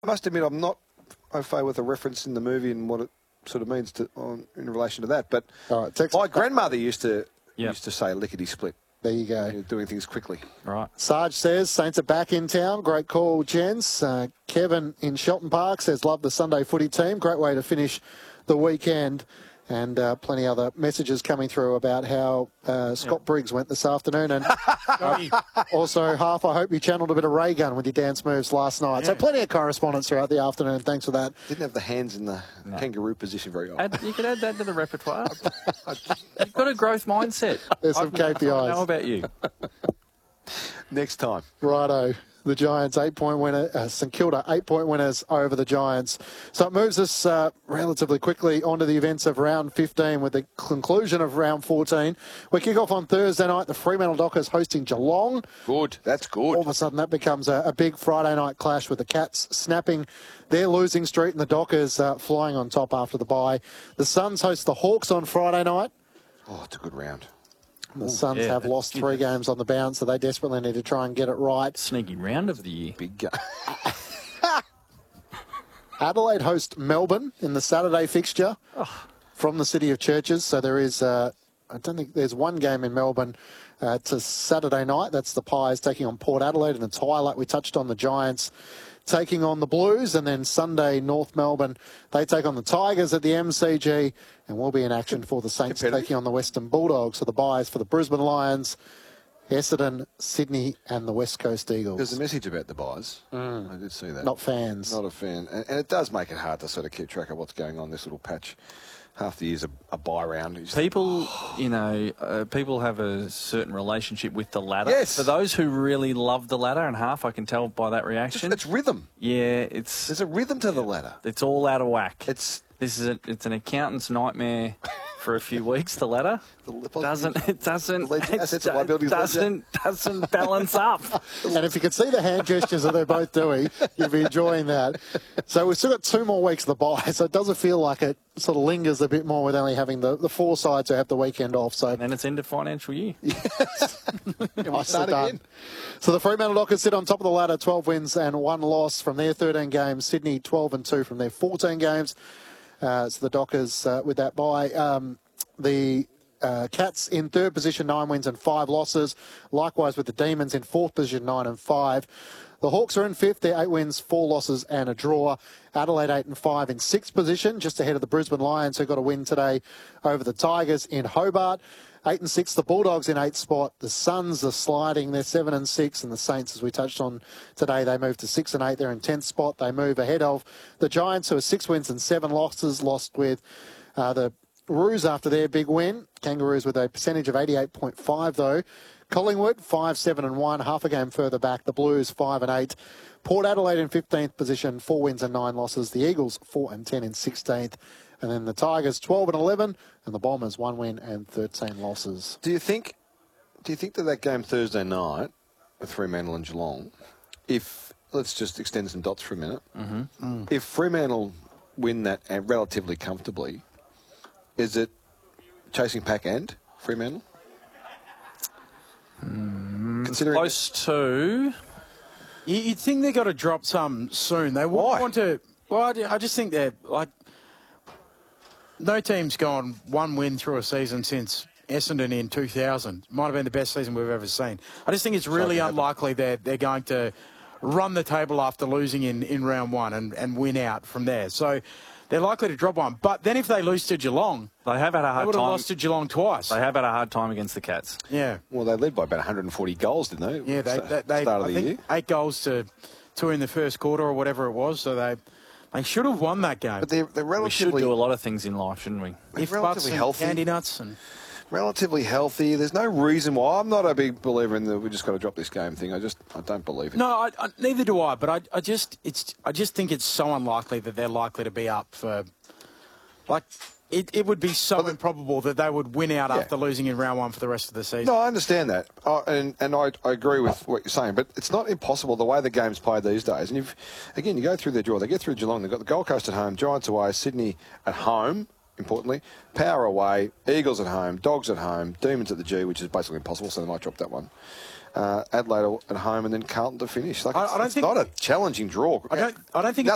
I must admit, I'm not au fait with a reference in the movie and what it sort of means in relation to that. But my grandmother used to say lickety-split. There you go. Doing things quickly. Right. Sarge says Saints are back in town. Great call, gents. Kevin in Shelton Park says love the Sunday footy team. Great way to finish the weekend. And plenty other messages coming through about how Scott Briggs went this afternoon. And also, Half, I hope you channeled a bit of Ray Gun with your dance moves last night. Yeah. So plenty of correspondence throughout the afternoon. Thanks for that. Didn't have the hands in the kangaroo position very often. You could add that to the repertoire. You've got a growth mindset. There's some KPIs. I know about you. Next time. Righto. The Giants, 8-point winner. St Kilda, 8-point winners over the Giants. So it moves us relatively quickly onto the events of round 15 with the conclusion of round 14. We kick off on Thursday night. The Fremantle Dockers hosting Geelong. Good. That's good. All of a sudden, that becomes a big Friday night clash with the Cats snapping their losing streak and the Dockers flying on top after the bye. The Suns host the Hawks on Friday night. Oh, it's a good round. The Suns have lost 3 games on the bounce, so they desperately need to try and get it right. Sneaky round of the year. Big game. Adelaide host Melbourne in the Saturday fixture from the City of Churches. So there is, I don't think there's one game in Melbourne to Saturday night. That's the Pies taking on Port Adelaide in the tie. Like we touched on, the Giants taking on the Blues, and then Sunday, North Melbourne, they take on the Tigers at the MCG, and we'll be in action for the Saints taking on the Western Bulldogs. So the buys for the Brisbane Lions, Essendon, Sydney, and the West Coast Eagles. There's a message about the buys. I did see that. Not fans. Not a fan. And it does make it hard to sort of keep track of what's going on this little patch. Half the year's a buy round. People, people have a certain relationship with the ladder. Yes. For those who really love the ladder, and Half, I can tell by that reaction. It's rhythm. Yeah, there's a rhythm to the ladder. It's all out of whack. It's an accountant's nightmare for a few weeks. The ladder doesn't balance up. And if you could see the hand gestures that they're both doing, you'd be enjoying that. So we've still got 2 more weeks of the bye, so it doesn't feel like it sort of lingers a bit more with only having the 4 sides who have the weekend off. So and then it's end of financial year. Yes. Start again. So the Fremantle Dockers sit on top of the ladder, 12 wins and 1 loss from their 13 games. Sydney 12-2 from their 14 games. So the Dockers with that bye. The Cats in 3rd position, 9 wins and 5 losses. Likewise with the Demons in 4th position, 9 and 5. The Hawks are in 5th. They're 8 wins, 4 losses and a draw. Adelaide 8 and 5 in 6th position, just ahead of the Brisbane Lions, who got a win today over the Tigers in Hobart. 8 and 6, the Bulldogs in 8th spot. The Suns are sliding. They're 7 and 6. And the Saints, as we touched on today, they move to 6 and 8. They're in 10th spot. They move ahead of the Giants, who are 6 wins and 7 losses, lost with the Roos after their big win. Kangaroos with a percentage of 88.5, though. Collingwood, 5, 7 and 1, half a game further back. The Blues, 5 and 8. Port Adelaide in 15th position, 4 wins and 9 losses. The Eagles, 4 and 10 in 16th. And then the Tigers, 12 and 11. And the Bombers, 1 win and 13 losses. Do you think that game Thursday night with Fremantle and Geelong, let's just extend some dots for a minute. If Fremantle win that relatively comfortably, is it chasing pack and Fremantle? Considering close to. You'd think they've got to drop some soon. They want to. Well, I just think they're like. No team's gone 1 win through a season since Essendon in 2000. Might have been the best season we've ever seen. I just think it's really unlikely that they're going to run the table after losing in round 1 and win out from there. So they're likely to drop 1. But then if they lose to Geelong, they have had a hard time. They would have lost to Geelong twice. They have had a hard time against the Cats. Yeah. Well, they led by about 140 goals, didn't they? Yeah, they start of the year. 8 goals to 2 in the first quarter or whatever it was. So they should have won that game. But they're relatively... We should do a lot of things in life, shouldn't we? If relatively healthy. Candy nuts and... Relatively healthy. There's no reason why. I'm not a big believer in the we just got to drop this game thing. I don't believe it. No, neither do I. But I just think it's so unlikely that they're likely to be up for... Like, it would be so improbable that they would win out after losing in round 1 for the rest of the season. No, I understand that. And I agree with what you're saying. But it's not impossible the way the game's played these days. And you go through their draw. They get through Geelong. They've got the Gold Coast at home, Giants away, Sydney at home, importantly, Power away, Eagles at home, Dogs at home, Demons at the G, which is basically impossible, so they might drop that one. Adelaide at home, and then Carlton to finish. Like, it's not a challenging draw. I don't think it's